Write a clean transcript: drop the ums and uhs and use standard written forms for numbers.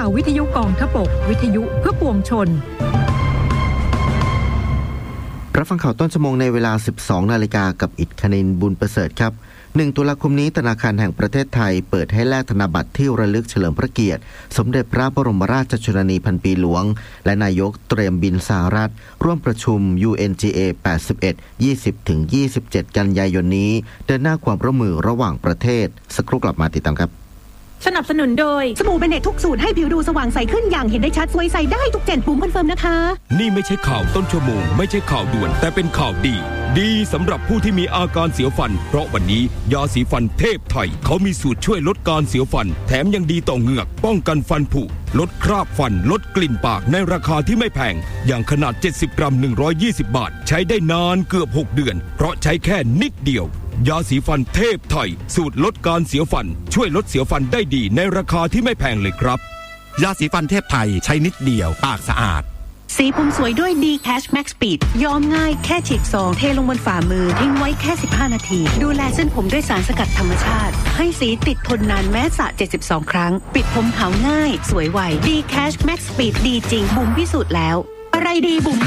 าววิทยุกองทพบกวิทยุเพื่อปวงชนรับฟังข่าวต้นชั่วโมงในเวลา 12 นาฬิกากับอิฐคณินบุญประเสริฐครับ1 ตุลาคมนี้ธนาคารแห่งประเทศไทยเปิดให้แลกธนบัตรที่ระลึกเฉลิมพระเกียรติสมเด็จพระบรมราชชนนีพันปีหลวงและนายกเตรียมบินสหรัฐร่วมประชุม UNGA 81 20-27 กันยายนนี้เดินหน้าความร่วมมือระหว่างประเทศสักครู่กลับมาติดตามครับสนับสนุนโดยสบู่เบเนตทุกสูตรให้ผิวดูสว่างใสขึ้นอย่างเห็นได้ชัดสวยใสได้ทุก7ปุ่มคอนเฟิร์มนะคะนี่ไม่ใช่ข่าวต้นชั่วโมงไม่ใช่ข่าวด่วนแต่เป็นข่าวดีสำหรับผู้ที่มีอาการเสียวฟันเพราะวันนี้ยาสีฟันเทพไทยเขามีสูตรช่วยลดการเสียวฟันแถมยังดีต่อเหงือกป้องกันฟันผุลดคราบฟันลดกลิ่นปากในราคาที่ไม่แพงอย่างขนาด70 กรัม120 บาทใช้ได้นานเกือบ6 เดือนเพราะใช้แค่นิดเดียวยาสีฟันเทพไทยสูตรลดการเสียวฟันช่วยลดเสียวฟันได้ดีในราคาที่ไม่แพงเลยครับยาสีฟันเทพไทยใช้นิดเดียวปากสะอาดสีผมสวยด้วย D Cash Max Speed ย้อมง่ายแค่ฉีกซองเทลงบนฝ่ามือทิ้งไว้แค่15 นาทีดูแลเส้นผมด้วยสารสกัดธรรมชาติให้สีติดทนนานแม้สระ72 ครั้งปิดผมขาวง่ายสวยไว D Cash Max Speed ดีจริงบุ๋มพิสูจน์แล้วอะไรดีบุ๋ม